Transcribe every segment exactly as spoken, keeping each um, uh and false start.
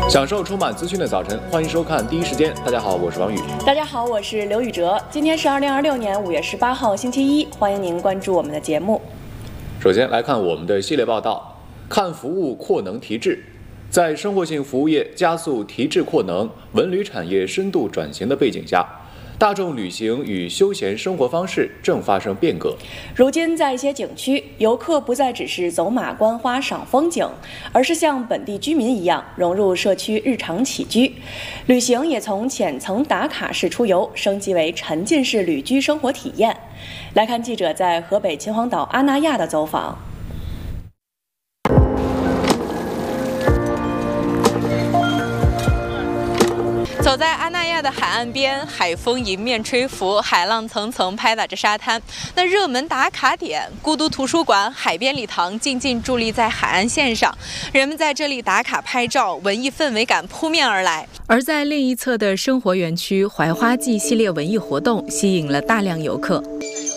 享受充满资讯的早晨，欢迎收看第一时间。大家好，我是王宇。 大家好，我是刘宇哲。今天是二零二六年五月十八号，星期一，欢迎您关注我们的节目。 首先来看我们的系列报道，看服务扩能提质。在生活性服务业加速提质扩能、文旅产业深度转型的背景下，大众旅行与休闲生活方式正发生变革。 如今，在一些景区，游客不再只是走马观花赏风景，而是像本地居民一样融入社区日常起居。旅行也从浅层打卡式出游升级为沉浸式旅居生活体验。来看记者在河北秦皇岛阿那亚的走访。 走在阿那亚的海岸边，海风迎面吹拂，海浪层层拍打着沙滩。那热门打卡点孤独图书馆、海边礼堂静静伫立在海岸线上，人们在这里打卡拍照，文艺氛围感扑面而来。而在另一侧的生活园区，槐花季系列文艺活动吸引了大量游客。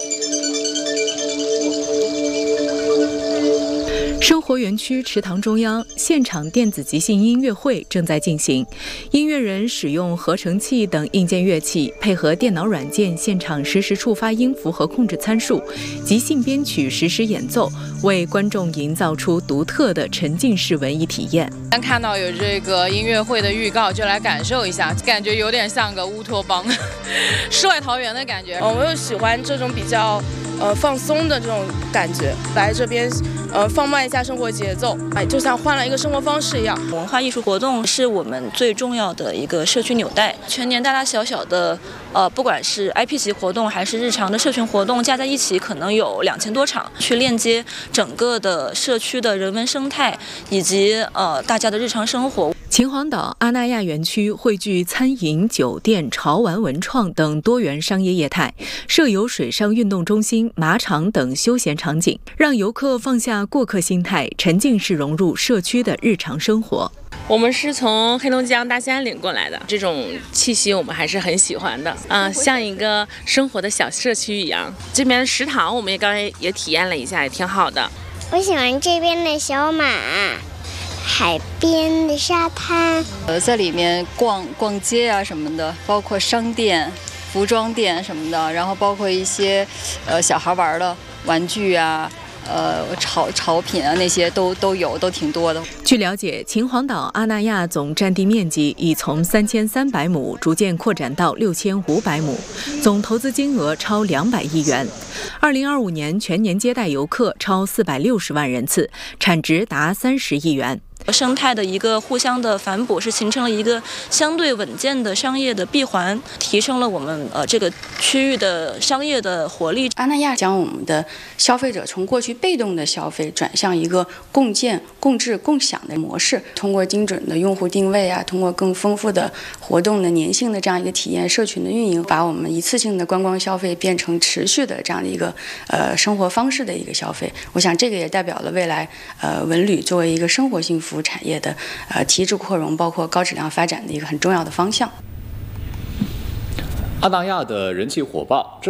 生活园区池塘中央，现场电子即兴音乐会正在进行。音乐人使用合成器等硬件乐器，配合电脑软件，现场实时触发音符和控制参数，即兴编曲，实时演奏，为观众营造出独特的沉浸式文艺体验。 刚看到有这个音乐会的预告，就来感受一下，感觉有点像个乌托邦、世外桃源的感觉。 我又喜欢这种比较呃放松的这种感觉，来这边呃放慢一下生活节奏，哎，就像换了一个生活方式一样。 文化艺术活动是我们最重要的一个社区纽带，全年大大小小的呃，不管是 I P 级活动还是日常的社群活动，加在一起可能有两千多场，去链接整个的社区的人文生态以及呃大家的日常生活。 秦皇岛阿那亚园区汇聚餐饮、酒店、潮玩、文创等多元商业业态，设有水上运动中心、马场等休闲场景，让游客放下过客心态，沉浸式融入社区的日常生活。 我们是从黑龙江大兴安岭过来的，这种气息我们还是很喜欢的啊、呃，像一个生活的小社区一样。这边食堂我们也刚才也体验了一下，也挺好的。 我喜欢这边的小马，海边的沙滩， 呃，在里面逛逛街啊什么的，包括商店、服装店什么的，然后包括一些呃小孩玩的玩具啊。呃，潮潮品啊，那些都都有，都挺多的。 据了解，秦皇岛阿那亚总占地面积已从三千三百亩逐渐扩展到六千五百亩，总投资金额超两百亿元。二零二五年全年接待游客超四百六十万人次，产值达三十亿元。 生态的一个互相的反哺，是形成了一个相对稳健的商业的闭环，提升了我们呃这个区域的商业的活力。 阿那亚将我们的消费者从过去被动的消费转向一个共建、共治、共享的模式，通过精准的用户定位啊，通过更丰富的活动的粘性的这样一个体验，社群的运营，把我们一次性的观光消费变成持续的这样的一个呃生活方式的一个消费。我想这个也代表了未来呃文旅作为一个生活性服务产业的呃提质扩容，包括高质量发展的一个很重要的方向。 阿那亚的人气火爆。